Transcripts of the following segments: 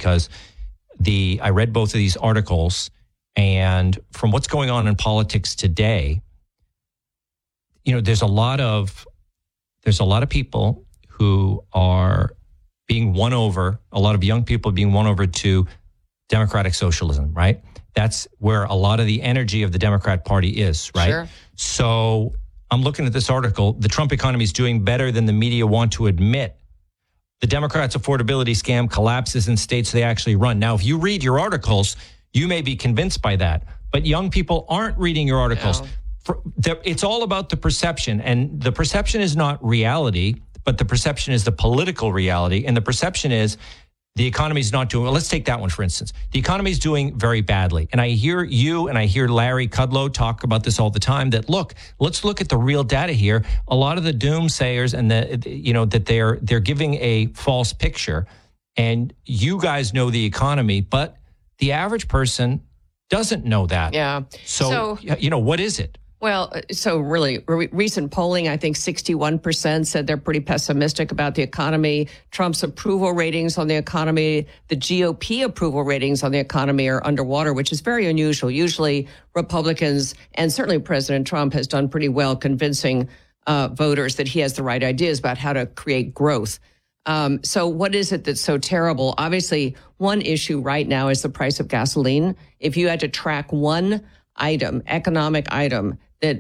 because I read both of these articles, and from what's going on in politics today, there's a lot of people who are being won over, a lot of young people being won over to democratic socialism, right? That's where a lot of the energy of the Democrat Party is, right? Sure. So I'm looking at this article. The Trump economy is doing better than the media want to admit. The Democrats' affordability scam collapses in states they actually run. Now, if you read your articles, you may be convinced by that, but young people aren't reading your articles. No. It's all about the perception, and the perception is not reality, but the perception is the political reality, and the perception is the economy is not doing well. Let's take that one, for instance. The economy is doing very badly. And I hear you and I hear Larry Kudlow talk about this all the time, that, look, let's look at the real data here. A lot of the doomsayers and that they're giving a false picture. And you guys know the economy, but the average person doesn't know that. Yeah. So what is it? Well, so really, recent polling, I think 61% said they're pretty pessimistic about the economy. Trump's approval ratings on the economy, the GOP approval ratings on the economy are underwater, which is very unusual. Usually Republicans, and certainly President Trump, has done pretty well convincing voters that he has the right ideas about how to create growth. So what is it that's so terrible? Obviously, one issue right now is the price of gasoline. If you had to track one item, economic item,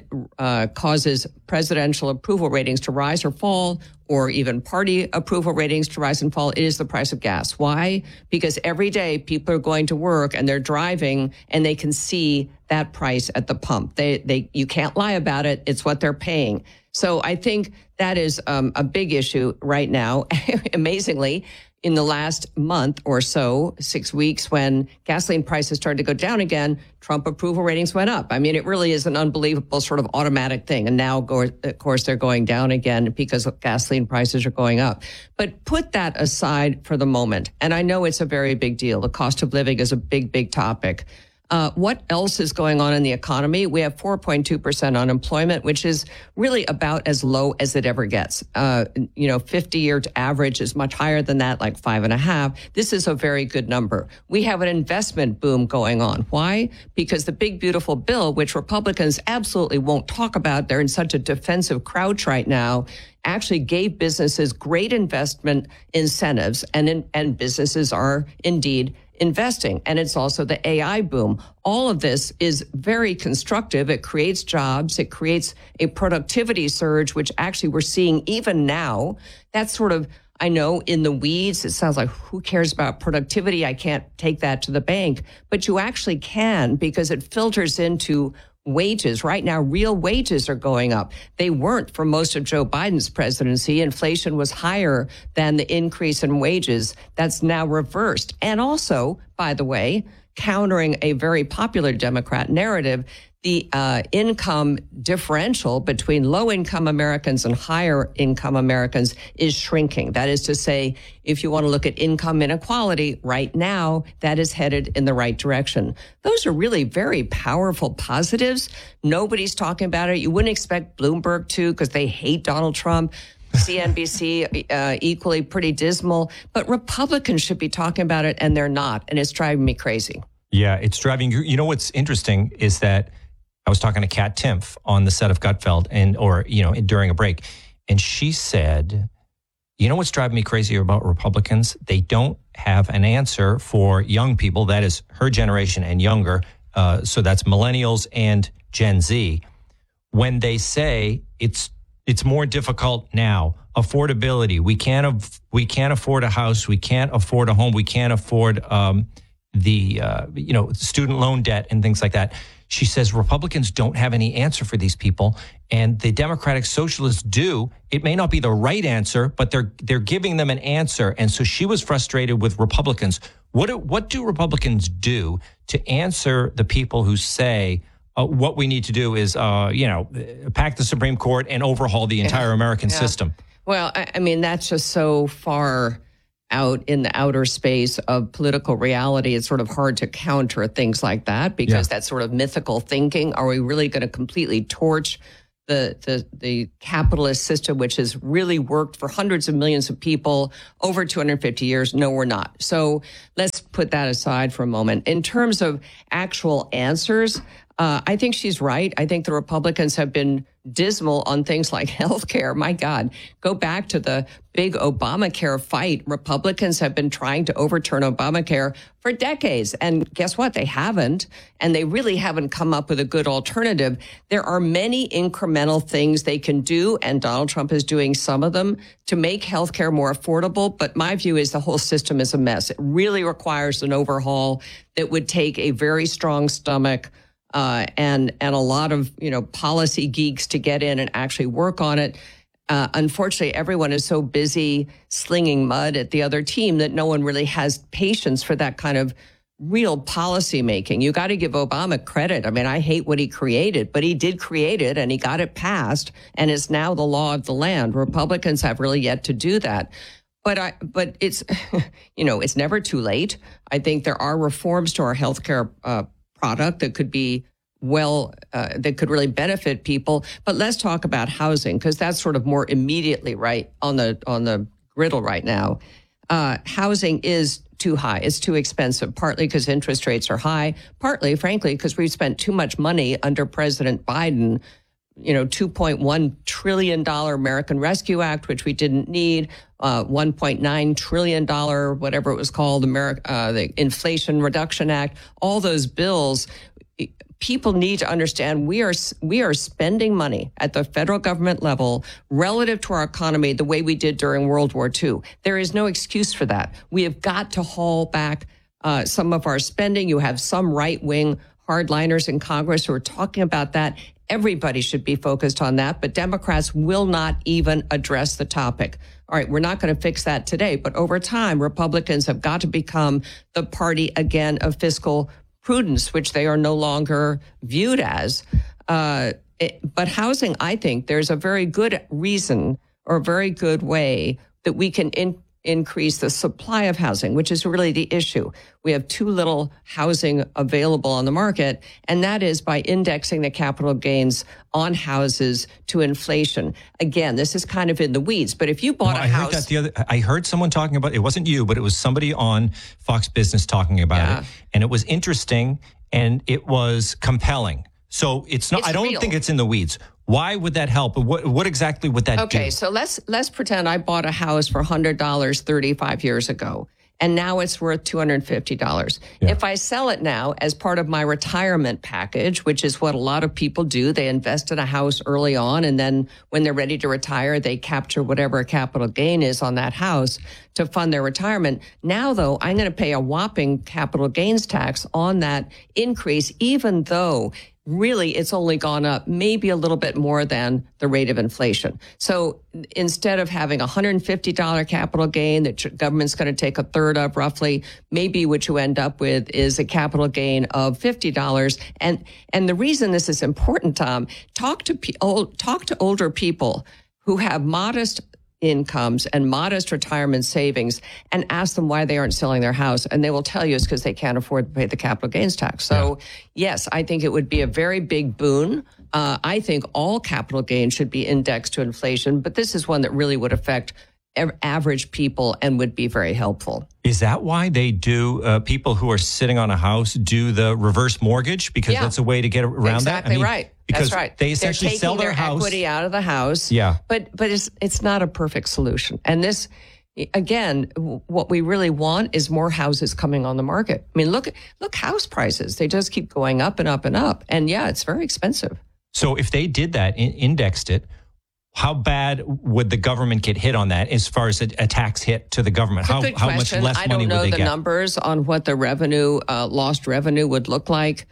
that causes presidential approval ratings to rise or fall, or even party approval ratings to rise and fall, it is the price of gas. Why? Because every day people are going to work and they're driving and they can see that price at the pump. You can't lie about it. It's what they're paying. So I think that is a big issue right now. Amazingly, in the last month or so, 6 weeks, when gasoline prices started to go down again, Trump approval ratings went up. I mean, it really is an unbelievable sort of automatic thing. And now, of course, they're going down again because gasoline prices are going up. But put that aside for the moment. And I know it's a very big deal. The cost of living is a big, big topic. What else is going on in the economy? We have 4.2% unemployment, which is really about as low as it ever gets. 50-year average is much higher than that, like 5.5. This is a very good number. We have an investment boom going on. Why? Because the big, beautiful bill, which Republicans absolutely won't talk about, they're in such a defensive crouch right now, actually gave businesses great investment incentives, and businesses are indeed investing. And it's also the AI boom. All of this is very constructive. It creates jobs. It creates a productivity surge, which actually we're seeing even now. That's sort of, I know, in the weeds. It sounds like, who cares about productivity? I can't take that to the bank. But you actually can, because it filters into wages. Right now, real wages are going up. They weren't for most of Joe Biden's presidency. Inflation was higher than the increase in wages. That's now reversed. And also, by the way, countering a very popular Democrat narrative, the income differential between low-income Americans and higher-income Americans is shrinking. That is to say, if you want to look at income inequality right now, that is headed in the right direction. Those are really very powerful positives. Nobody's talking about it. You wouldn't expect Bloomberg to, because they hate Donald Trump. CNBC, equally pretty dismal. But Republicans should be talking about it, and they're not. And it's driving me crazy. Yeah, it's driving you. You know what's interesting is that I was talking to Kat Timpf on the set of Gutfeld during a break. And she said, you know what's driving me crazy about Republicans? They don't have an answer for young people. That is her generation and younger. So that's millennials and Gen Z. When they say it's more difficult now, affordability, we can't afford a house. We can't afford a home. We can't afford student loan debt and things like that. She says Republicans don't have any answer for these people, and the Democratic Socialists do. It may not be the right answer, but they're giving them an answer. And so she was frustrated with Republicans. What do Republicans do to answer the people who say what we need to do is pack the Supreme Court and overhaul the entire American system? Well, I mean, that's just so far out in the outer space of political reality. It's sort of hard to counter things like that, because that's sort of mythical thinking. Are we really going to completely torch the capitalist system, which has really worked for hundreds of millions of people over 250 years. No, we're not. So let's put that aside for a moment. In terms of actual answers, I think she's right. I think the Republicans have been dismal on things like health care. My God, go back to the big Obamacare fight. Republicans have been trying to overturn Obamacare for decades. And guess what? They haven't. And they really haven't come up with a good alternative. There are many incremental things they can do, and Donald Trump is doing some of them to make health care more affordable. But my view is the whole system is a mess. It really requires an overhaul that would take a very strong stomach and a lot of, policy geeks to get in and actually work on it. Unfortunately, everyone is so busy slinging mud at the other team that no one really has patience for that kind of real policy making. You got to give Obama credit. I mean, I hate what he created, but he did create it and he got it passed, and it's now the law of the land. Republicans have really yet to do that. But it's, it's never too late. I think there are reforms to our healthcare product that could be that could really benefit people. But let's talk about housing, because that's sort of more immediately right on the griddle right now. Housing is too high. It's too expensive, partly because interest rates are high, partly, frankly, because we've spent too much money under President Biden. $2.1 trillion American Rescue Act, which we didn't need, $1.9 trillion, whatever it was called, the Inflation Reduction Act, all those bills. People need to understand we are spending money at the federal government level relative to our economy the way we did during World War II. There is no excuse for that. We have got to haul back some of our spending. You have some right-wing hardliners in Congress who are talking about that. Everybody should be focused on that, but Democrats will not even address the topic. All right, we're not going to fix that today, but over time, Republicans have got to become the party again of fiscal prudence, which they are no longer viewed as. But housing, I think there's a very good reason or a very good way that we can increase the supply of housing, which is really the issue. We have too little housing available on the market, and that is by indexing the capital gains on houses to inflation. Again, this is kind of in the weeds, but if you bought a house... I heard someone talking about, it wasn't you, but it was somebody on Fox Business talking about it, and it was interesting, and it was compelling. So it's not. I don't think it's in the weeds. Why would that help? What exactly would that do? Okay, so let's pretend I bought a house for $100 35 years ago, and now it's worth $250. Yeah. If I sell it now as part of my retirement package, which is what a lot of people do, they invest in a house early on, and then when they're ready to retire, they capture whatever capital gain is on that house to fund their retirement. Now, though, I'm going to pay a whopping capital gains tax on that increase, even though really it's only gone up maybe a little bit more than the rate of inflation. So instead of having $150 capital gain that government's going to take a third of roughly, maybe what you end up with is a capital gain of $50. And the reason this is important, Tom, talk to older people who have modest incomes and modest retirement savings and ask them why they aren't selling their house. And they will tell you it's because they can't afford to pay the capital gains tax. So yes, I think it would be a very big boon. I think all capital gains should be indexed to inflation, but this is one that really would affect average people and would be very helpful. Is that why they do, people who are sitting on a house do the reverse mortgage? Because that's a way to get around that? Exactly right. Because that's right. They essentially sell their house. Equity out of the house. Yeah. But it's not a perfect solution. And this, again, what we really want is more houses coming on the market. I mean, look house prices. They just keep going up and up and up. And yeah, it's very expensive. So if they did that, indexed it, how bad would the government get hit on that as far as a tax hit to the government? How much less money would they get? I don't know the numbers on what the revenue, lost revenue would look like.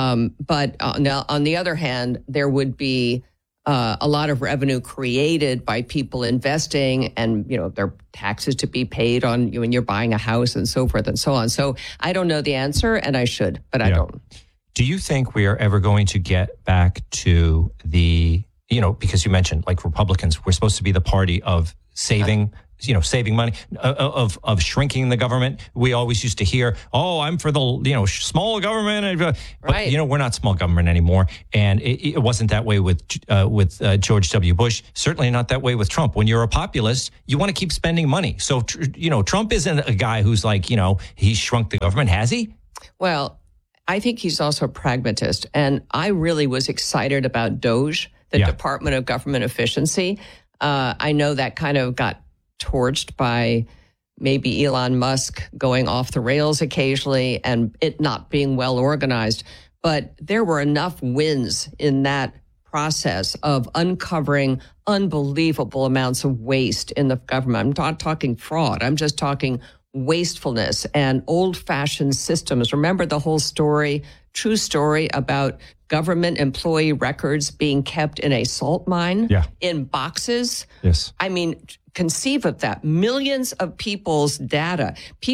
But on the other hand, there would be a lot of revenue created by people investing and, there are taxes to be paid on when you're buying a house and so forth and so on. So I don't know the answer, and I should, but I don't. Do you think we are ever going to get back to the... because you mentioned like Republicans, we're supposed to be the party of saving saving money, of shrinking the government. We always used to hear, "Oh, I'm for the small government," but right. We're not small government anymore, and it wasn't that way with George W. Bush. Certainly not that way with Trump. When you're a populist, you want to keep spending money. So Trump isn't a guy who's like he shrunk the government, has he? Well, I think he's also a pragmatist, and I really was excited about DOGE, the Department of Government Efficiency. I know that kind of got torched by maybe Elon Musk going off the rails occasionally and it not being well organized. But there were enough wins in that process of uncovering unbelievable amounts of waste in the government. I'm not talking fraud. I'm just talking wastefulness and old-fashioned systems. Remember the whole story, true story about government employee records being kept in a salt mine in boxes? Yes. I mean, conceive of that. Millions of people's data.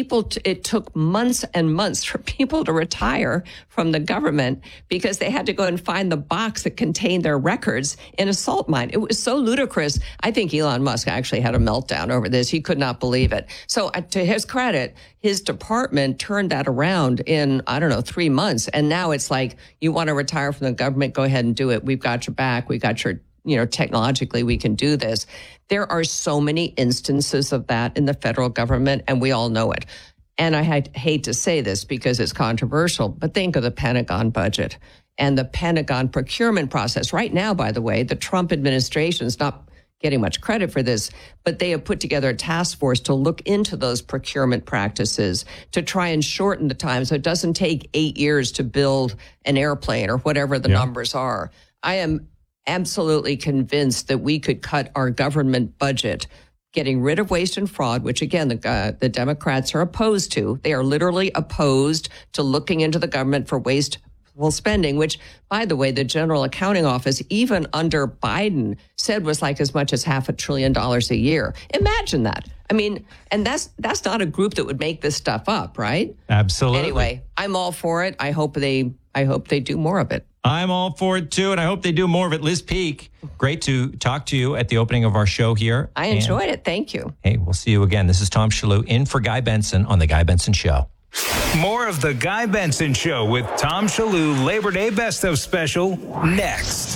It took months and months for people to retire from the government because they had to go and find the box that contained their records in a salt mine. It was so ludicrous. I think Elon Musk actually had a meltdown over this. He could not believe it. So to his credit, his department turned that around in, 3 months. And now it's like, you want to retire from the government, go ahead and do it. We've got your back. We got your technologically we can do this. There are so many instances of that in the federal government, and we all know it. And I hate to say this because it's controversial, but think of the Pentagon budget and the Pentagon procurement process. Right now, by the way, the Trump administration is not getting much credit for this, but they have put together a task force to look into those procurement practices to try and shorten the time so it doesn't take 8 years to build an airplane or whatever the numbers are. I am absolutely convinced that we could cut our government budget, getting rid of waste and fraud, which again, the Democrats are opposed to. They are literally opposed to looking into the government for wasteful spending, which, by the way, the General Accounting Office, even under Biden, said was like as much as $500 billion a year. Imagine that. I mean, and that's not a group that would make this stuff up, right? Absolutely. Anyway, I'm all for it. I hope they do more of it. I'm all for it, too, and I hope they do more of it. Liz Peek, great to talk to you at the opening of our show here. I enjoyed it. Thank you. Hey, we'll see you again. This is Tom Shillue in for Guy Benson on The Guy Benson Show. More of The Guy Benson Show with Tom Shillue Labor Day Best of Special next.